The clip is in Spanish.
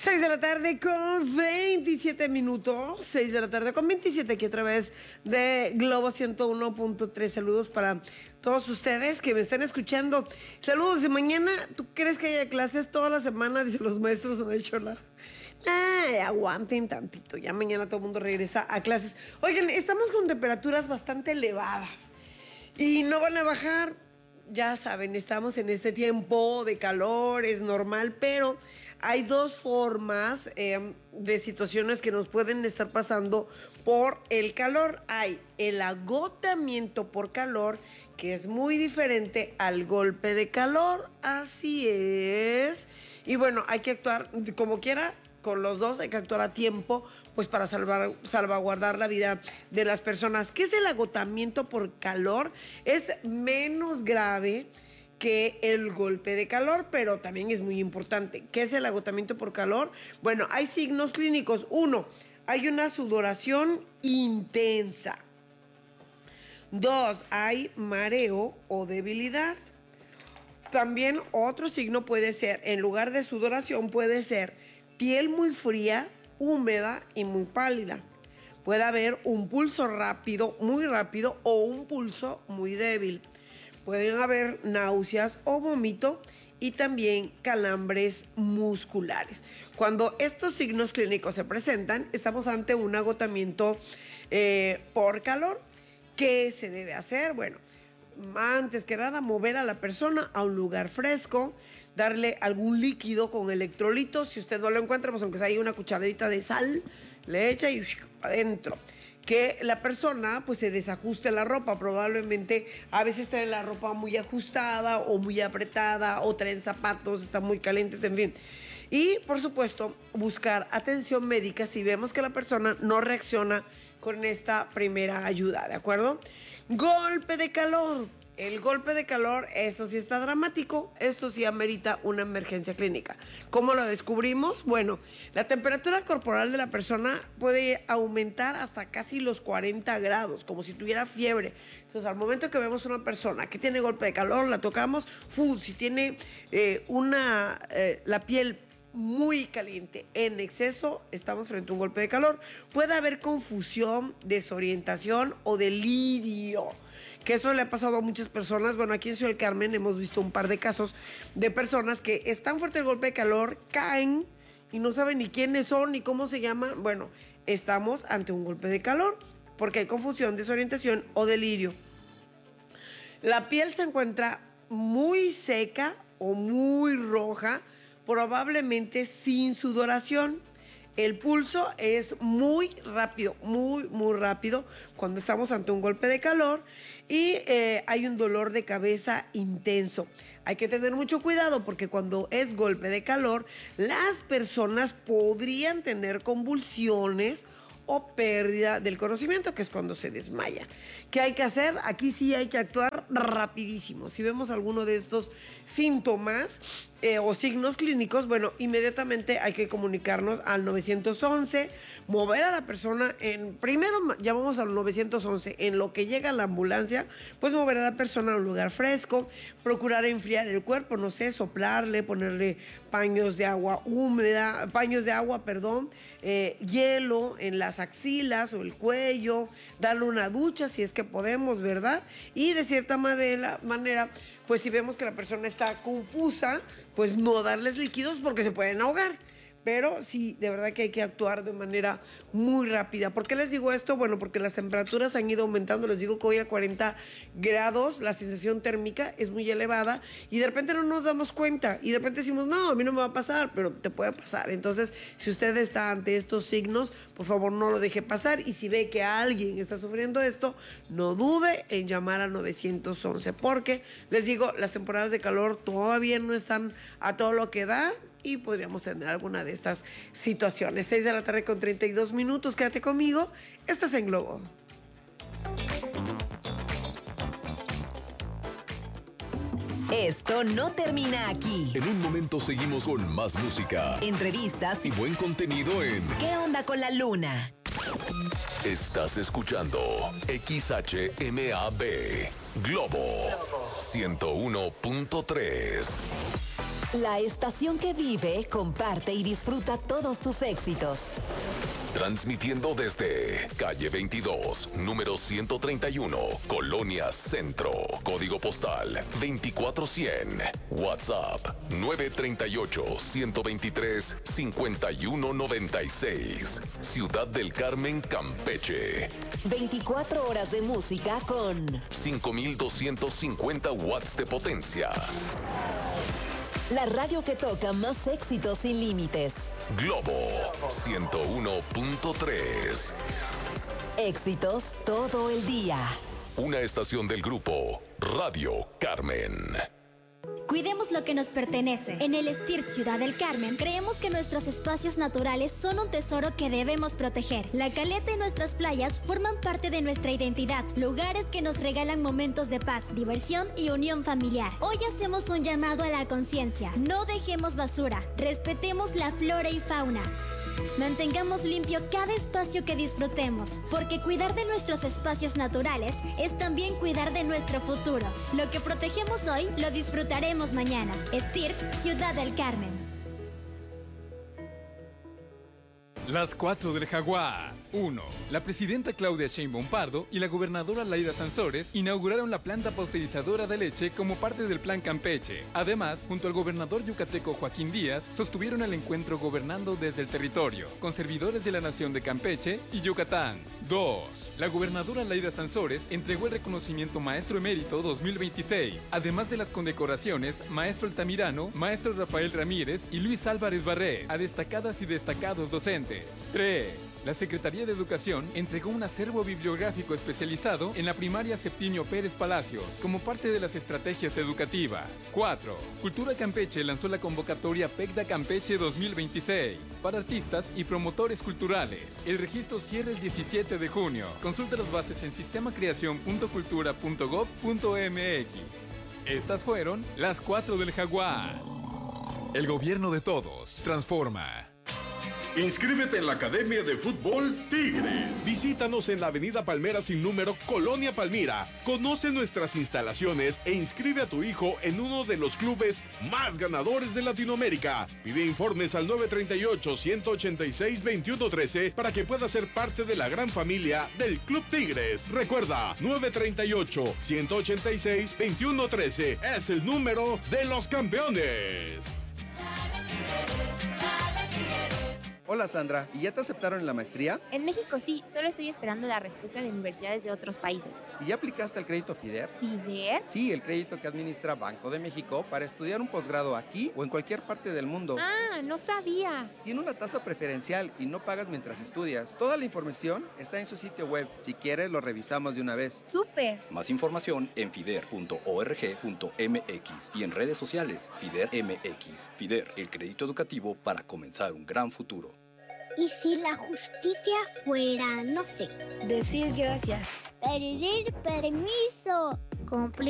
6 de la tarde con 27 minutos. 6 de la tarde con 27 aquí a través de Globo 101.3. Saludos para todos ustedes que me están escuchando. Saludos de mañana. ¿Tú crees que haya clases toda la semana? Dicen los maestros en el Chola. Aguanten tantito. Ya mañana todo el mundo regresa a clases. Oigan, estamos con temperaturas bastante elevadas y no van a bajar. Ya saben, estamos en este tiempo de calor, es normal, pero hay dos formas de situaciones que nos pueden estar pasando por el calor. Hay el agotamiento por calor, que es muy diferente al golpe de calor, así es. Y bueno, hay que actuar como quiera. Con los dos hay que actuar a tiempo, pues para salvaguardar la vida de las personas. ¿Qué es el agotamiento por calor? Es menos grave que el golpe de calor, pero también es muy importante. ¿Qué es el agotamiento por calor? Bueno, hay signos clínicos. 1, hay una sudoración intensa. 2, hay mareo o debilidad. También otro signo puede ser, en lugar de sudoración, puede ser piel muy fría, húmeda y muy pálida. Puede haber un pulso rápido, muy rápido, o un pulso muy débil. Pueden haber náuseas o vómito y también calambres musculares. Cuando estos signos clínicos se presentan, estamos ante un agotamiento por calor. ¿Qué se debe hacer? Bueno, antes que nada, mover a la persona a un lugar fresco, darle algún líquido con electrolitos. Si usted no lo encuentra, pues aunque sea ahí una cucharadita de sal, le echa y adentro. Que la persona pues se desajuste la ropa. Probablemente a veces trae la ropa muy ajustada o muy apretada, o traen zapatos, están muy calientes, en fin. Y por supuesto, buscar atención médica si vemos que la persona no reacciona con esta primera ayuda, ¿de acuerdo? Golpe de calor. El golpe de calor, esto sí está dramático, esto sí amerita una emergencia clínica. ¿Cómo lo descubrimos? Bueno, la temperatura corporal de la persona puede aumentar hasta casi los 40 grados, como si tuviera fiebre. Entonces, al momento que vemos una persona que tiene golpe de calor, la tocamos, si tiene la piel muy caliente en exceso, estamos frente a un golpe de calor. Puede haber confusión, desorientación o delirio, que eso le ha pasado a muchas personas. Bueno, aquí en Ciudad del Carmen hemos visto un par de casos de personas que están fuerte el golpe de calor, caen y no saben ni quiénes son ni cómo se llaman. Bueno, estamos ante un golpe de calor porque hay confusión, desorientación o delirio. La piel se encuentra muy seca o muy roja, probablemente sin sudoración. El pulso es muy rápido, muy rápido cuando estamos ante un golpe de calor, y hay un dolor de cabeza intenso. Hay que tener mucho cuidado porque cuando es golpe de calor, las personas podrían tener convulsiones o pérdida del conocimiento, que es cuando se desmayan. ¿Qué hay que hacer? Aquí sí hay que actuar rapidísimo. Si vemos alguno de estos síntomas o signos clínicos, bueno, inmediatamente hay que comunicarnos al 911, mover a la persona primero llamamos al 911, en lo que llega la ambulancia, pues mover a la persona a un lugar fresco, procurar enfriar el cuerpo, no sé, soplarle, ponerle paños de agua, hielo en las axilas o el cuello, darle una ducha si es que podemos, ¿verdad? Y de cierta manera, pues si vemos que la persona está confusa, pues no darles líquidos porque se pueden ahogar. Pero sí, de verdad que hay que actuar de manera muy rápida. ¿Por qué les digo esto? Bueno, porque las temperaturas han ido aumentando. Les digo que hoy a 40 grados la sensación térmica es muy elevada y de repente no nos damos cuenta y de repente decimos, no, a mí no me va a pasar, pero te puede pasar. Entonces, si usted está ante estos signos, por favor no lo deje pasar, y si ve que alguien está sufriendo esto, no dude en llamar al 911, porque les digo, las temporadas de calor todavía no están a todo lo que da y podríamos tener alguna de estas situaciones. 6 de la tarde con 32 minutos. Quédate conmigo. Estás en Globo. Esto no termina aquí. En un momento seguimos con más música, Entrevistas y buen contenido en ¿Qué onda con la luna? Estás escuchando XHMAB Globo 101.3. La estación que vive, comparte y disfruta todos tus éxitos. Transmitiendo desde calle 22, número 131, Colonia Centro, código postal 24100, WhatsApp 938-123-5196, Ciudad del Carmen, Campeche. 24 horas de música con 5250 watts de potencia. la radio que toca más éxitos sin límites. Globo 101.3. Éxitos todo el día. Una estación del grupo Radio Carmen. Cuidemos lo que nos pertenece. En el STIRT Ciudad del Carmen, creemos que nuestros espacios naturales son un tesoro que debemos proteger. La caleta y nuestras playas forman parte de nuestra identidad, lugares que nos regalan momentos de paz, diversión y unión familiar. Hoy hacemos un llamado a la conciencia. No dejemos basura, respetemos la flora y fauna. Mantengamos limpio cada espacio que disfrutemos, porque cuidar de nuestros espacios naturales es también cuidar de nuestro futuro. Lo que protegemos hoy, lo disfrutaremos mañana. STIRT, Ciudad del Carmen. Las 4 del Jaguar. 1. La presidenta Claudia Sheinbaum Pardo y la gobernadora Laida Sansores inauguraron la planta pasteurizadora de leche como parte del Plan Campeche. Además, junto al gobernador yucateco Joaquín Díaz, sostuvieron el encuentro Gobernando desde el Territorio, con servidores de la Nación de Campeche y Yucatán. 2. La gobernadora Laida Sansores entregó el reconocimiento Maestro Emérito 2026, además de las condecoraciones Maestro Altamirano, Maestro Rafael Ramírez y Luis Álvarez Barré, a destacadas y destacados docentes. 3. La Secretaría de Educación entregó un acervo bibliográfico especializado en la primaria Septimio Pérez Palacios como parte de las estrategias educativas. 4. Cultura Campeche lanzó la convocatoria PECDA Campeche 2026 para artistas y promotores culturales. El registro cierra el 17 de junio. Consulta las bases en sistemacreacion.cultura.gov.mx. Estas fueron las 4 del Jaguar. El gobierno de todos transforma. Inscríbete en la Academia de Fútbol Tigres. Visítanos en la Avenida Palmera sin número, Colonia Palmira. Conoce nuestras instalaciones e inscribe a tu hijo en uno de los clubes más ganadores de Latinoamérica. Pide informes al 938-186-2113 para que puedas ser parte de la gran familia del Club Tigres. Recuerda, 938-186-2113 es el número de los campeones. Hola Sandra, ¿y ya te aceptaron en la maestría? En México sí, solo estoy esperando la respuesta de universidades de otros países. ¿Y ya aplicaste al crédito FIDER? ¿FIDER? Sí, el crédito que administra Banco de México para estudiar un posgrado aquí o en cualquier parte del mundo. Ah, no sabía. Tiene una tasa preferencial y no pagas mientras estudias. Toda la información está en su sitio web. Si quieres, lo revisamos de una vez. ¡Súper! Más información en fider.org.mx y en redes sociales FIDER MX. FIDER, el crédito educativo para comenzar un gran futuro. ¿Y si la justicia fuera, no sé? Decir gracias. Pedir permiso. Cumplir